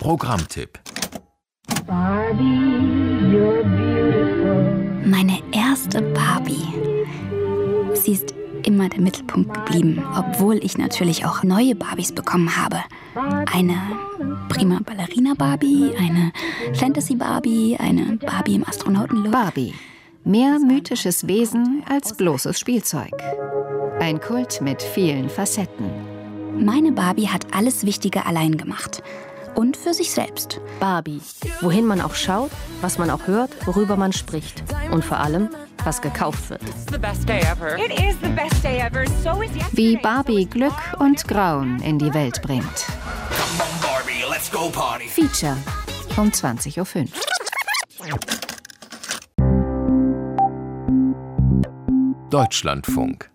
Programmtipp. Meine erste Barbie. Sie ist immer der Mittelpunkt geblieben, obwohl ich natürlich auch neue Barbies bekommen habe. Eine prima Ballerina Barbie, eine Fantasy Barbie, eine Barbie im Astronautenlook. Barbie. Mehr mythisches Wesen als bloßes Spielzeug. Ein Kult mit vielen Facetten. Meine Barbie hat alles Wichtige allein gemacht. Und für sich selbst. Barbie. Wohin man auch schaut, was man auch hört, worüber man spricht. Und vor allem, was gekauft wird. Wie Barbie Glück und Grauen in die Welt bringt. Feature um 20:05 Uhr. Deutschlandfunk.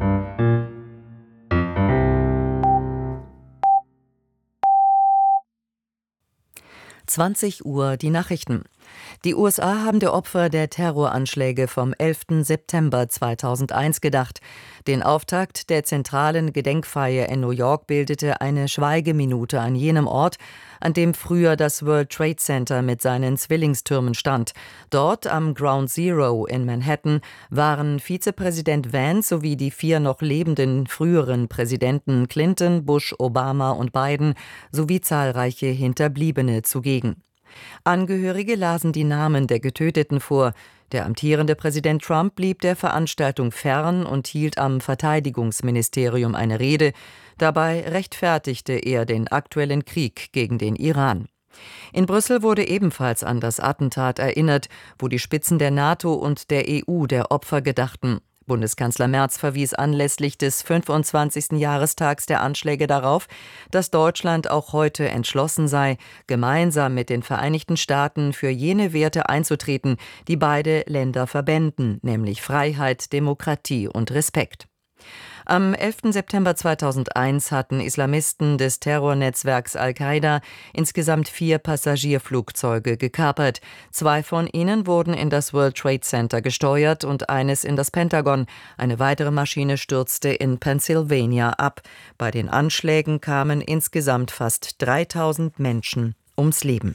Uhr die Nachrichten. Die USA haben der Opfer der Terroranschläge vom 11. September 2001 gedacht. Den Auftakt der zentralen Gedenkfeier in New York bildete eine Schweigeminute an jenem Ort, an dem früher das World Trade Center mit seinen Zwillingstürmen stand. Dort am Ground Zero in Manhattan waren Vizepräsident Vance sowie die 4 noch lebenden früheren Präsidenten Clinton, Bush, Obama und Biden sowie zahlreiche Hinterbliebene zugegen. Angehörige lasen die Namen der Getöteten vor. Der amtierende Präsident Trump blieb der Veranstaltung fern und hielt am Verteidigungsministerium eine Rede. Dabei rechtfertigte er den aktuellen Krieg gegen den Iran. In Brüssel wurde ebenfalls an das Attentat erinnert, wo die Spitzen der NATO und der EU der Opfer gedachten. Bundeskanzler Merz verwies anlässlich des 25. Jahrestags der Anschläge darauf, dass Deutschland auch heute entschlossen sei, gemeinsam mit den Vereinigten Staaten für jene Werte einzutreten, die beide Länder verbänden, nämlich Freiheit, Demokratie und Respekt. Am 11. September 2001 hatten Islamisten des Terrornetzwerks Al-Qaida insgesamt 4 Passagierflugzeuge gekapert. 2 von ihnen wurden in das World Trade Center gesteuert und eines in das Pentagon. Eine weitere Maschine stürzte in Pennsylvania ab. Bei den Anschlägen kamen insgesamt fast 3000 Menschen ums Leben.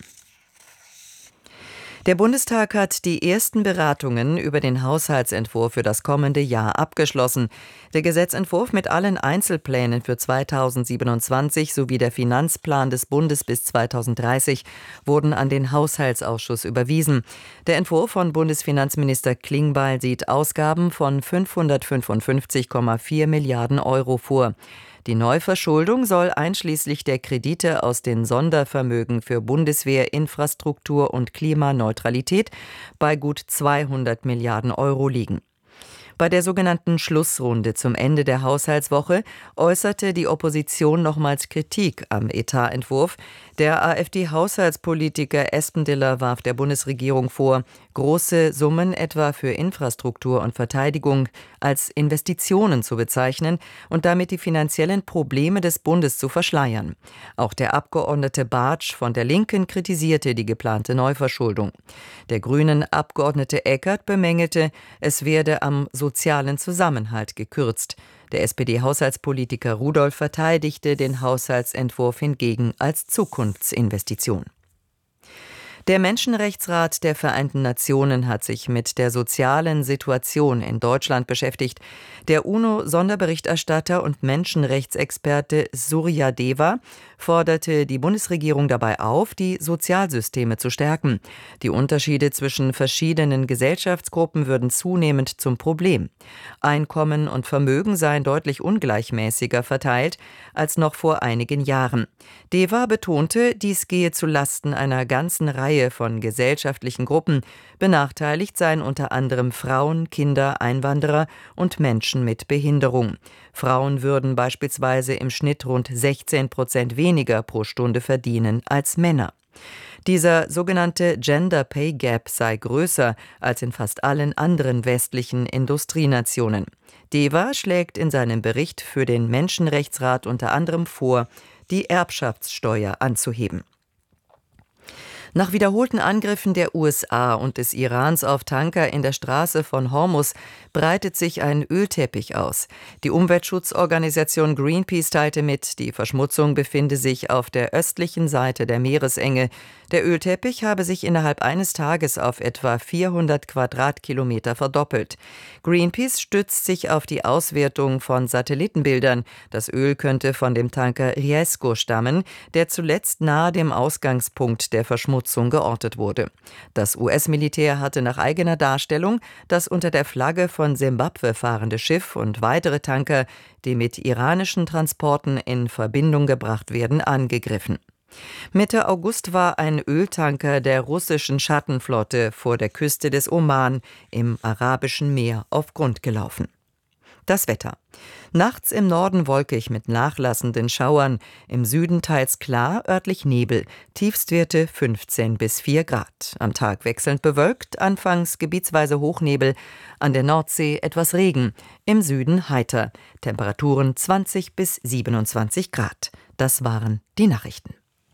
Der Bundestag hat die ersten Beratungen über den Haushaltsentwurf für das kommende Jahr abgeschlossen. Der Gesetzentwurf mit allen Einzelplänen für 2027 sowie der Finanzplan des Bundes bis 2030 wurden an den Haushaltsausschuss überwiesen. Der Entwurf von Bundesfinanzminister Klingbeil sieht Ausgaben von 555,4 Milliarden Euro vor. Die Neuverschuldung soll einschließlich der Kredite aus den Sondervermögen für Bundeswehr, Infrastruktur und Klimaneutralität bei gut 200 Milliarden Euro liegen. Bei der sogenannten Schlussrunde zum Ende der Haushaltswoche äußerte die Opposition nochmals Kritik am Etatentwurf. Der AfD-Haushaltspolitiker Espendiller warf der Bundesregierung vor, große Summen etwa für Infrastruktur und Verteidigung als Investitionen zu bezeichnen und damit die finanziellen Probleme des Bundes zu verschleiern. Auch der Abgeordnete Bartsch von der Linken kritisierte die geplante Neuverschuldung. Der grünen Abgeordnete Eckert bemängelte, es werde am sozialen Zusammenhalt gekürzt. Der SPD-Haushaltspolitiker Rudolph verteidigte den Haushaltsentwurf hingegen als Zukunftsinvestition. Der Menschenrechtsrat der Vereinten Nationen hat sich mit der sozialen Situation in Deutschland beschäftigt. Der UNO-Sonderberichterstatter und Menschenrechtsexperte Surya Deva forderte die Bundesregierung dabei auf, die Sozialsysteme zu stärken. Die Unterschiede zwischen verschiedenen Gesellschaftsgruppen würden zunehmend zum Problem. Einkommen und Vermögen seien deutlich ungleichmäßiger verteilt als noch vor einigen Jahren. Deva betonte, dies gehe zu Lasten einer ganzen Reihe von gesellschaftlichen Gruppen. Benachteiligt seien unter anderem Frauen, Kinder, Einwanderer und Menschen mit Behinderung. Frauen würden beispielsweise im Schnitt rund 16% weniger pro Stunde verdienen als Männer. Dieser sogenannte Gender Pay Gap sei größer als in fast allen anderen westlichen Industrienationen. Deva schlägt in seinem Bericht für den Menschenrechtsrat unter anderem vor, die Erbschaftssteuer anzuheben. Nach wiederholten Angriffen der USA und des Irans auf Tanker in der Straße von Hormuz breitet sich ein Ölteppich aus. Die Umweltschutzorganisation Greenpeace teilte mit, die Verschmutzung befinde sich auf der östlichen Seite der Meeresenge. Der Ölteppich habe sich innerhalb eines Tages auf etwa 400 Quadratkilometer verdoppelt. Greenpeace stützt sich auf die Auswertung von Satellitenbildern. Das Öl könnte von dem Tanker Riesco stammen, der zuletzt nahe dem Ausgangspunkt der Verschmutzung geortet wurde. Das US-Militär hatte nach eigener Darstellung das unter der Flagge von Simbabwe fahrende Schiff und weitere Tanker, die mit iranischen Transporten in Verbindung gebracht werden, angegriffen. Mitte August war ein Öltanker der russischen Schattenflotte vor der Küste des Oman im Arabischen Meer auf Grund gelaufen. Das Wetter. Nachts im Norden wolkig mit nachlassenden Schauern, im Süden teils klar, örtlich Nebel, Tiefstwerte 15 bis 4 Grad. Am Tag wechselnd bewölkt, anfangs gebietsweise Hochnebel, an der Nordsee etwas Regen, im Süden heiter, Temperaturen 20 bis 27 Grad. Das waren die Nachrichten.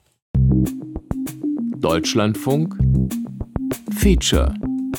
Deutschlandfunk Feature.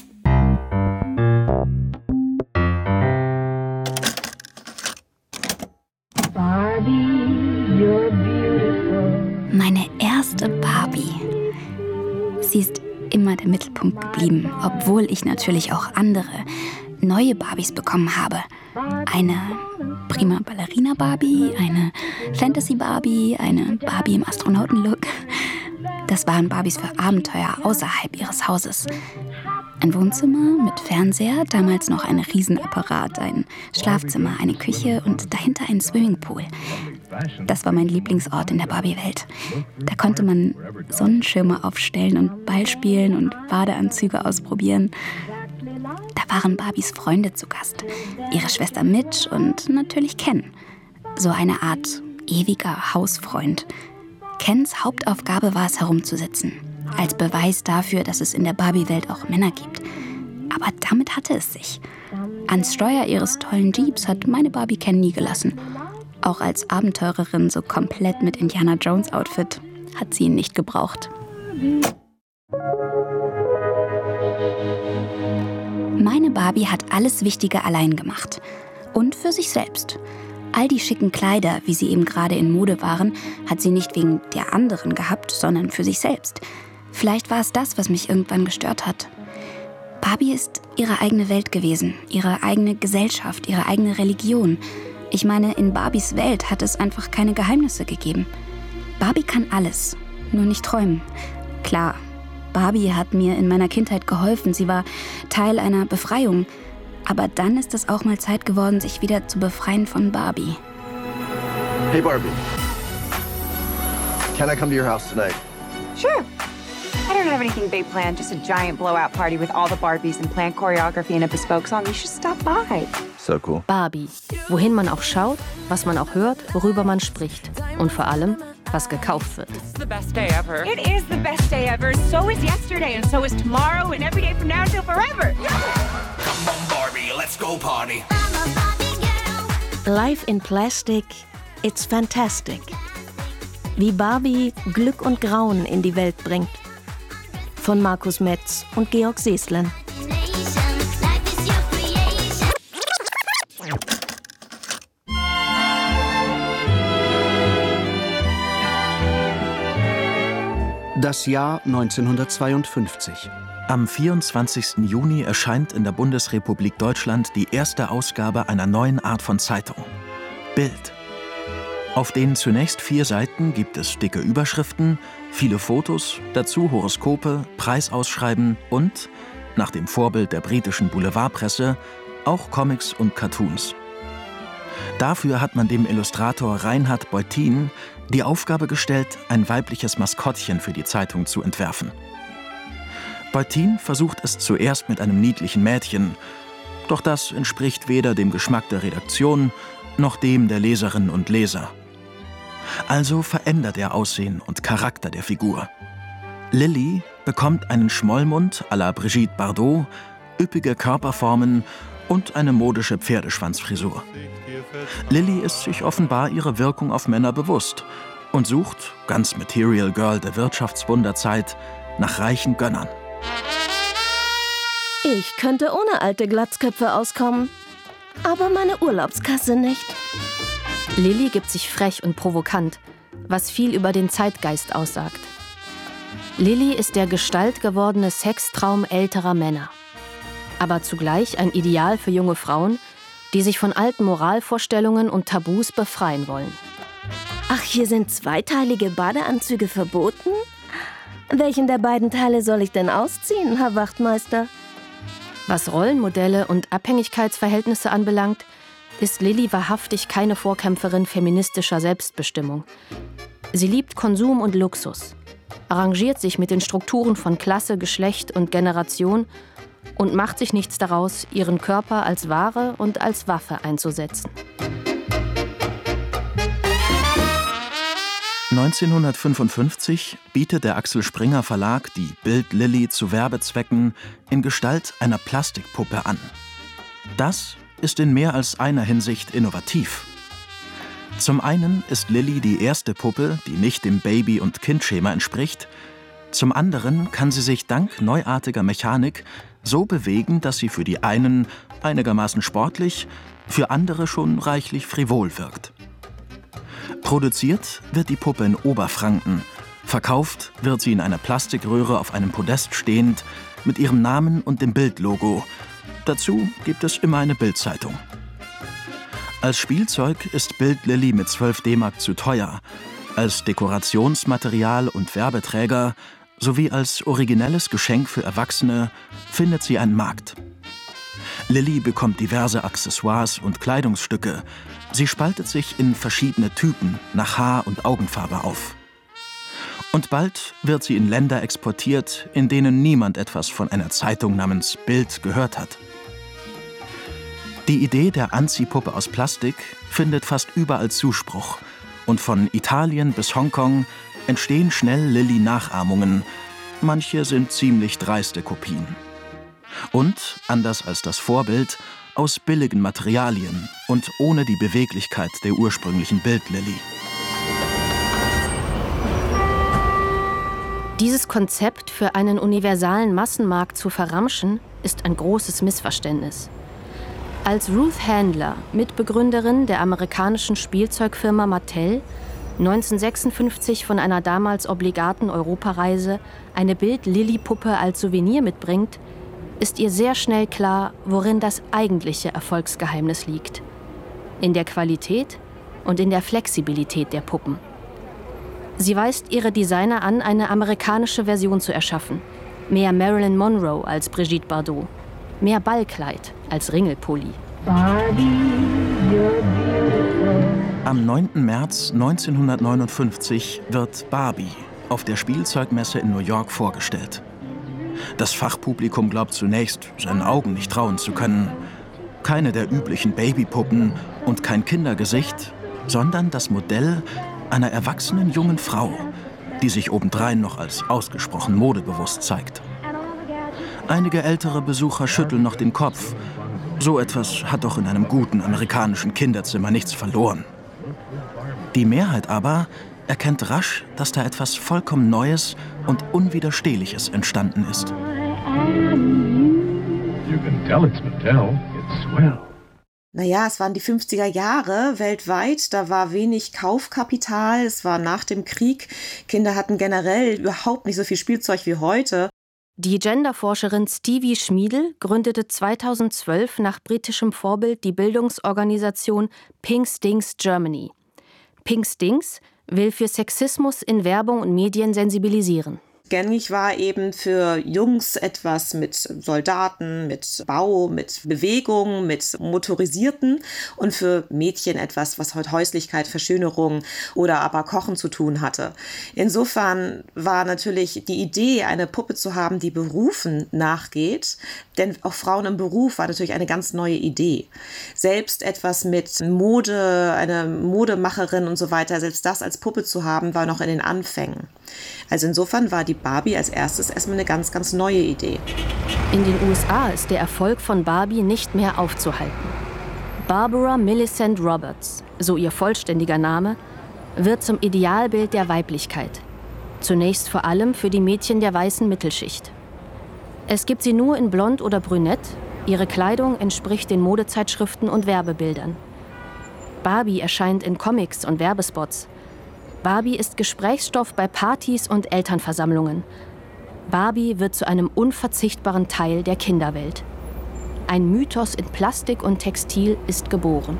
Meine erste Barbie. Sie ist immer der Mittelpunkt geblieben, obwohl ich natürlich auch andere, neue Barbies bekommen habe. Eine Prima Ballerina Barbie, eine Fantasy Barbie, eine Barbie im Astronautenlook. Das waren Barbies für Abenteuer außerhalb ihres Hauses. Ein Wohnzimmer mit Fernseher, damals noch ein Riesenapparat, ein Schlafzimmer, eine Küche und dahinter ein Swimmingpool. Das war mein Lieblingsort in der Barbie-Welt. Da konnte man Sonnenschirme aufstellen und Ball spielen und Badeanzüge ausprobieren. Da waren Barbies Freunde zu Gast. Ihre Schwester Mitch und natürlich Ken. So eine Art ewiger Hausfreund. Kens Hauptaufgabe war es, herumzusitzen. Als Beweis dafür, dass es in der Barbie-Welt auch Männer gibt. Aber damit hatte es sich. Ans Steuer ihres tollen Jeeps hat meine Barbie Ken nie gelassen. Auch als Abenteurerin so komplett mit Indiana Jones Outfit hat sie ihn nicht gebraucht. Meine Barbie hat alles Wichtige allein gemacht. Und für sich selbst. All die schicken Kleider, wie sie eben gerade in Mode waren, hat sie nicht wegen der anderen gehabt, sondern für sich selbst. Vielleicht war es das, was mich irgendwann gestört hat. Barbie ist ihre eigene Welt gewesen, ihre eigene Gesellschaft, ihre eigene Religion. Ich meine, in Barbies Welt hat es einfach keine Geheimnisse gegeben. Barbie kann alles, nur nicht träumen. Klar, Barbie hat mir in meiner Kindheit geholfen, sie war Teil einer Befreiung. Aber dann ist es auch mal Zeit geworden, sich wieder zu befreien von Barbie. Hey Barbie, can I come to your house tonight? Sure. I don't have anything big planned, just a giant blowout party with all the Barbies and planned choreography and a bespoke song. You should stop by. So cool. Barbie. Wohin man auch schaut, was man auch hört, worüber man spricht. Und vor allem, was gekauft wird. It's the best day ever. It is the best day ever. So is yesterday and so is tomorrow and every day from now till forever. Come on, Barbie, let's go party. Life in Plastic, it's fantastic. Wie Barbie Glück und Grauen in die Welt bringt. Von Markus Metz und Georg Seeslen. Das Jahr 1952. Am 24. Juni erscheint in der Bundesrepublik Deutschland die erste Ausgabe einer neuen Art von Zeitung. Bild. Auf den zunächst 4 Seiten gibt es dicke Überschriften, viele Fotos, dazu Horoskope, Preisausschreiben und, nach dem Vorbild der britischen Boulevardpresse, auch Comics und Cartoons. Dafür hat man dem Illustrator Reinhard Beutin die Aufgabe gestellt, ein weibliches Maskottchen für die Zeitung zu entwerfen. Beutin versucht es zuerst mit einem niedlichen Mädchen, doch das entspricht weder dem Geschmack der Redaktion noch dem der Leserinnen und Leser. Also verändert er Aussehen und Charakter der Figur. Lilly bekommt einen Schmollmund à la Brigitte Bardot, üppige Körperformen und eine modische Pferdeschwanzfrisur. Lilly ist sich offenbar ihrer Wirkung auf Männer bewusst und sucht, ganz Material Girl der Wirtschaftswunderzeit, nach reichen Gönnern. Ich könnte ohne alte Glatzköpfe auskommen, aber meine Urlaubskasse nicht. Lily gibt sich frech und provokant, was viel über den Zeitgeist aussagt. Lily ist der gestaltgewordene Sextraum älterer Männer, aber zugleich ein Ideal für junge Frauen, die sich von alten Moralvorstellungen und Tabus befreien wollen. Ach, hier sind zweiteilige Badeanzüge verboten? Welchen der beiden Teile soll ich denn ausziehen, Herr Wachtmeister? Was Rollenmodelle und Abhängigkeitsverhältnisse anbelangt, ist Lily wahrhaftig keine Vorkämpferin feministischer Selbstbestimmung. Sie liebt Konsum und Luxus, arrangiert sich mit den Strukturen von Klasse, Geschlecht und Generation und macht sich nichts daraus, ihren Körper als Ware und als Waffe einzusetzen. 1955 bietet der Axel Springer Verlag die Bild Lily zu Werbezwecken in Gestalt einer Plastikpuppe an. Das ist in mehr als einer Hinsicht innovativ. Zum einen ist Lily die erste Puppe, die nicht dem Baby- und Kindschema entspricht. Zum anderen kann sie sich dank neuartiger Mechanik so bewegen, dass sie für die einen einigermaßen sportlich, für andere schon reichlich frivol wirkt. Produziert wird die Puppe in Oberfranken. Verkauft wird sie in einer Plastikröhre auf einem Podest stehend mit ihrem Namen und dem Bild-Logo. Dazu gibt es immer eine Bild-Zeitung. Als Spielzeug ist Bild Lily mit 12 D-Mark zu teuer. Als Dekorationsmaterial und Werbeträger sowie als originelles Geschenk für Erwachsene findet sie einen Markt. Lily bekommt diverse Accessoires und Kleidungsstücke. Sie spaltet sich in verschiedene Typen nach Haar- und Augenfarbe auf. Und bald wird sie in Länder exportiert, in denen niemand etwas von einer Zeitung namens Bild gehört hat. Die Idee der Anziehpuppe aus Plastik findet fast überall Zuspruch. Und von Italien bis Hongkong entstehen schnell Lily-Nachahmungen. Manche sind ziemlich dreiste Kopien. Und, anders als das Vorbild, aus billigen Materialien und ohne die Beweglichkeit der ursprünglichen Bild-Lily. Dieses Konzept für einen universalen Massenmarkt zu verramschen, ist ein großes Missverständnis. Als Ruth Handler, Mitbegründerin der amerikanischen Spielzeugfirma Mattel, 1956 von einer damals obligaten Europareise eine Bild-Lily-Puppe als Souvenir mitbringt, ist ihr sehr schnell klar, worin das eigentliche Erfolgsgeheimnis liegt. In der Qualität und in der Flexibilität der Puppen. Sie weist ihre Designer an, eine amerikanische Version zu erschaffen. Mehr Marilyn Monroe als Brigitte Bardot. Mehr Ballkleid als Ringelpulli. Am 9. März 1959 wird Barbie auf der Spielzeugmesse in New York vorgestellt. Das Fachpublikum glaubt zunächst, seinen Augen nicht trauen zu können. Keine der üblichen Babypuppen und kein Kindergesicht, sondern das Modell einer erwachsenen jungen Frau, die sich obendrein noch als ausgesprochen modebewusst zeigt. Einige ältere Besucher schütteln noch den Kopf. So etwas hat doch in einem guten amerikanischen Kinderzimmer nichts verloren. Die Mehrheit aber erkennt rasch, dass da etwas vollkommen Neues und Unwiderstehliches entstanden ist. Naja, es waren die 50er Jahre weltweit, da war wenig Kaufkapital, es war nach dem Krieg. Kinder hatten generell überhaupt nicht so viel Spielzeug wie heute. Die Genderforscherin Stevie Schmiedel gründete 2012 nach britischem Vorbild die Bildungsorganisation Pink Stinks Germany. Pink Stinks will für Sexismus in Werbung und Medien sensibilisieren. Gängig war eben für Jungs etwas mit Soldaten, mit Bau, mit Bewegung, mit Motorisierten und für Mädchen etwas, was heute Häuslichkeit, Verschönerung oder aber Kochen zu tun hatte. Insofern war natürlich die Idee, eine Puppe zu haben, die Berufen nachgeht, denn auch Frauen im Beruf war natürlich eine ganz neue Idee. Selbst etwas mit Mode, eine Modemacherin und so weiter, selbst das als Puppe zu haben, war noch in den Anfängen. Also insofern war die Barbie als erstes erstmal eine ganz, ganz neue Idee. In den USA ist der Erfolg von Barbie nicht mehr aufzuhalten. Barbara Millicent Roberts, so ihr vollständiger Name, wird zum Idealbild der Weiblichkeit. Zunächst vor allem für die Mädchen der weißen Mittelschicht. Es gibt sie nur in blond oder brünett. Ihre Kleidung entspricht den Modezeitschriften und Werbebildern. Barbie erscheint in Comics und Werbespots. Barbie ist Gesprächsstoff bei Partys und Elternversammlungen. Barbie wird zu einem unverzichtbaren Teil der Kinderwelt. Ein Mythos in Plastik und Textil ist geboren.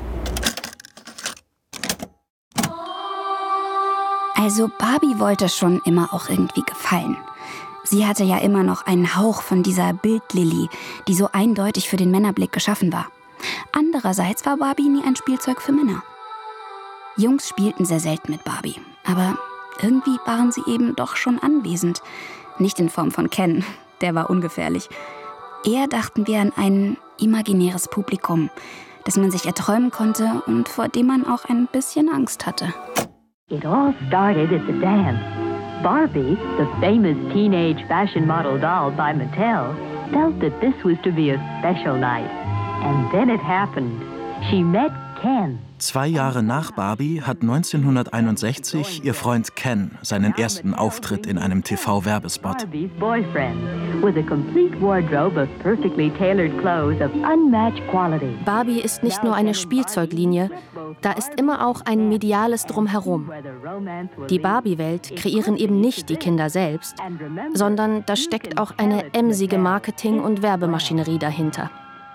Also Barbie wollte schon immer auch irgendwie gefallen. Sie hatte ja immer noch einen Hauch von dieser Bildlilly, die so eindeutig für den Männerblick geschaffen war. Andererseits war Barbie nie ein Spielzeug für Männer. Jungs spielten sehr selten mit Barbie, aber irgendwie waren sie eben doch schon anwesend. Nicht in Form von Ken, der war ungefährlich. Eher dachten wir an ein imaginäres Publikum, das man sich erträumen konnte und vor dem man auch ein bisschen Angst hatte. It all started at the dance. Barbie, the famous teenage fashion model doll by Mattel, felt that this was to be a special night. And then it happened. She met Ken. 2 Jahre nach Barbie hat 1961 ihr Freund Ken seinen ersten Auftritt in einem TV-Werbespot. Barbie's boyfriend, with a complete wardrobe of perfectly tailored clothes of unmatched quality. Barbie ist nicht nur eine Spielzeuglinie, da ist immer auch ein mediales Drumherum. Die Barbie-Welt kreieren eben nicht die Kinder selbst, sondern da steckt auch eine emsige Marketing- und Werbemaschinerie dahinter.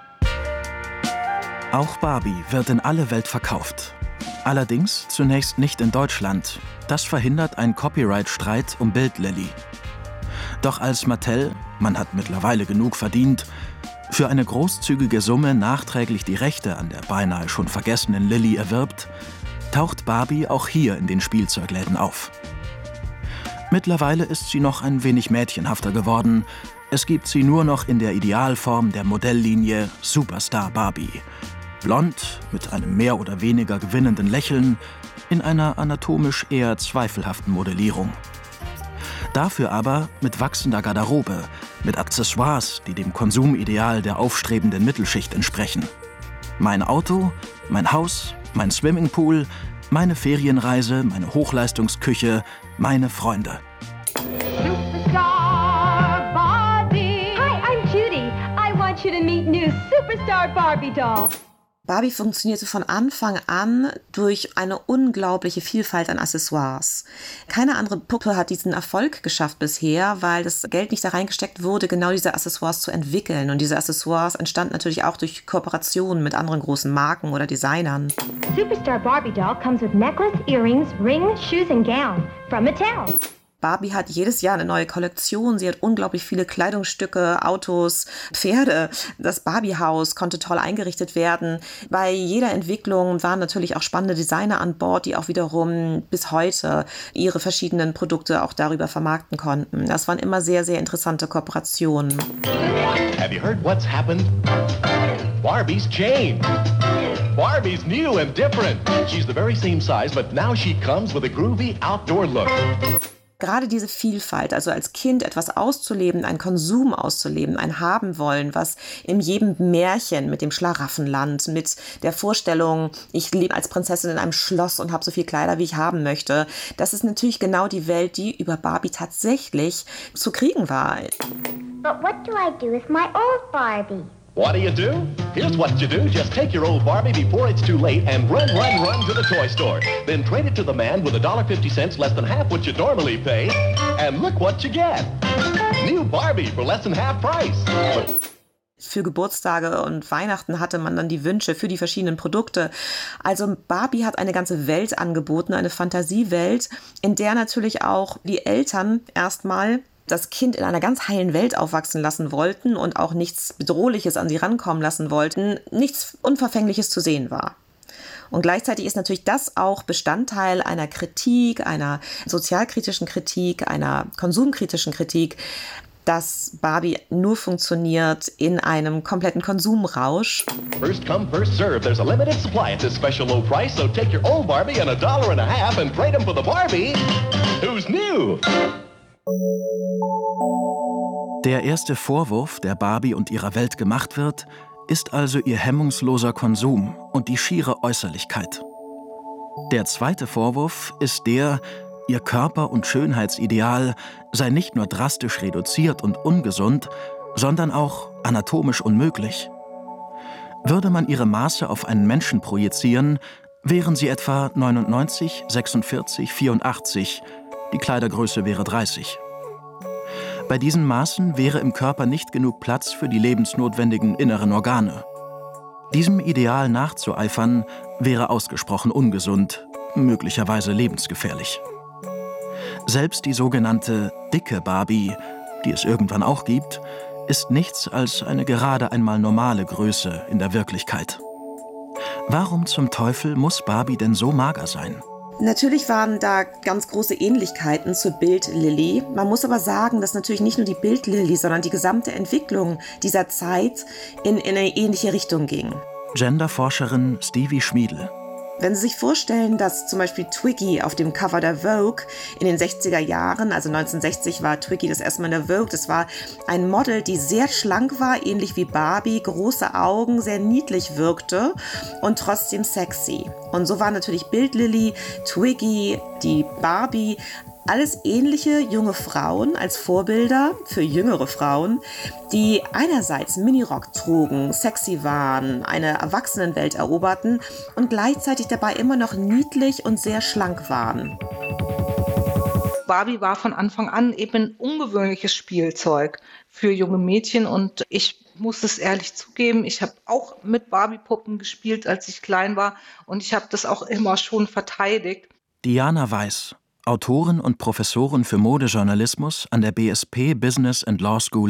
Auch Barbie wird in alle Welt verkauft. Allerdings zunächst nicht in Deutschland. Das verhindert ein Copyright-Streit um Bildlilly. Doch als Mattel, man hat mittlerweile genug verdient, für eine großzügige Summe nachträglich die Rechte an der beinahe schon vergessenen Lilly erwirbt, taucht Barbie auch hier in den Spielzeugläden auf. Mittlerweile ist sie noch ein wenig mädchenhafter geworden. Es gibt sie nur noch in der Idealform der Modelllinie Superstar Barbie. Blond, mit einem mehr oder weniger gewinnenden Lächeln, in einer anatomisch eher zweifelhaften Modellierung. Dafür aber mit wachsender Garderobe, mit Accessoires, die dem Konsumideal der aufstrebenden Mittelschicht entsprechen. Mein Auto, mein Haus, mein Swimmingpool, meine Ferienreise, meine Hochleistungsküche, meine Freunde. Superstar Barbie! Hi, I'm Judy. I want you to meet new Superstar Barbie doll. Barbie funktionierte von Anfang an durch eine unglaubliche Vielfalt an Accessoires. Keine andere Puppe hat diesen Erfolg geschafft bisher, weil das Geld nicht da reingesteckt wurde, genau diese Accessoires zu entwickeln. Und diese Accessoires entstanden natürlich auch durch Kooperationen mit anderen großen Marken oder Designern. Superstar Barbie doll comes with necklace, earrings, ring, shoes and gown from Mattel. Barbie hat jedes Jahr eine neue Kollektion. Sie hat unglaublich viele Kleidungsstücke, Autos, Pferde. Das Barbie-Haus konnte toll eingerichtet werden. Bei jeder Entwicklung waren natürlich auch spannende Designer an Bord, die auch wiederum bis heute ihre verschiedenen Produkte auch darüber vermarkten konnten. Das waren immer sehr, sehr interessante Kooperationen. Have you heard what's happened? Barbie's changed. Barbie's new and different. She's the very same size, but now she comes with a groovy outdoor look. Gerade diese Vielfalt, also als Kind etwas auszuleben, einen Konsum auszuleben, ein Haben wollen, was in jedem Märchen mit dem Schlaraffenland, mit der Vorstellung, ich lebe als Prinzessin in einem Schloss und habe so viel Kleider, wie ich haben möchte, das ist natürlich genau die Welt, die über Barbie tatsächlich zu kriegen war. But what do I do with my old Barbie? What do? Here's what you do. Just take your old Barbie before it's too late and run to the toy store. Then trade it to the man with $1.50, less than half what you normally pay. And look what you get. New Barbie for less than half price. Für Geburtstage und Weihnachten hatte man dann die Wünsche für die verschiedenen Produkte. Also Barbie hat eine ganze Welt angeboten, eine Fantasiewelt, in der natürlich auch die Eltern erstmal das Kind in einer ganz heilen Welt aufwachsen lassen wollten und auch nichts Bedrohliches an sie rankommen lassen wollten, nichts Unverfängliches zu sehen war. Und gleichzeitig ist natürlich das auch Bestandteil einer Kritik, einer sozialkritischen Kritik, einer konsumkritischen Kritik, dass Barbie nur funktioniert in einem kompletten Konsumrausch. First come, first serve. There's a limited supply at this special low price, so take your old Barbie and $1.50 and trade them for the Barbie who's new. Der erste Vorwurf, der Barbie und ihrer Welt gemacht wird, ist also ihr hemmungsloser Konsum und die schiere Äußerlichkeit. Der zweite Vorwurf ist der, ihr Körper- und Schönheitsideal sei nicht nur drastisch reduziert und ungesund, sondern auch anatomisch unmöglich. Würde man ihre Maße auf einen Menschen projizieren, wären sie etwa 99, 46, 84, die Kleidergröße wäre 30. Bei diesen Maßen wäre im Körper nicht genug Platz für die lebensnotwendigen inneren Organe. Diesem Ideal nachzueifern, wäre ausgesprochen ungesund, möglicherweise lebensgefährlich. Selbst die sogenannte dicke Barbie, die es irgendwann auch gibt, ist nichts als eine gerade einmal normale Größe in der Wirklichkeit. Warum zum Teufel muss Barbie denn so mager sein? Natürlich waren da ganz große Ähnlichkeiten zur Bild-Lilly. Man muss aber sagen, dass natürlich nicht nur die Bild-Lilly, sondern die gesamte Entwicklung dieser Zeit in eine ähnliche Richtung ging. Genderforscherin Stevie Schmiedl. Wenn Sie sich vorstellen, dass zum Beispiel Twiggy auf dem Cover der Vogue in den 60er Jahren, also 1960 war Twiggy das erste Mal in der Vogue, das war ein Model, die sehr schlank war, ähnlich wie Barbie, große Augen, sehr niedlich wirkte und trotzdem sexy. Und so waren natürlich Bild-Lilly, Twiggy, die Barbie, alles ähnliche junge Frauen als Vorbilder für jüngere Frauen, die einerseits Minirock trugen, sexy waren, eine Erwachsenenwelt eroberten und gleichzeitig dabei immer noch niedlich und sehr schlank waren. Barbie war von Anfang an eben ein ungewöhnliches Spielzeug für junge Mädchen und ich muss es ehrlich zugeben, ich habe auch mit Barbie-Puppen gespielt, als ich klein war und ich habe das auch immer schon verteidigt. Diana Weiß, Autorin und Professorin für Modejournalismus an der BSP Business and Law School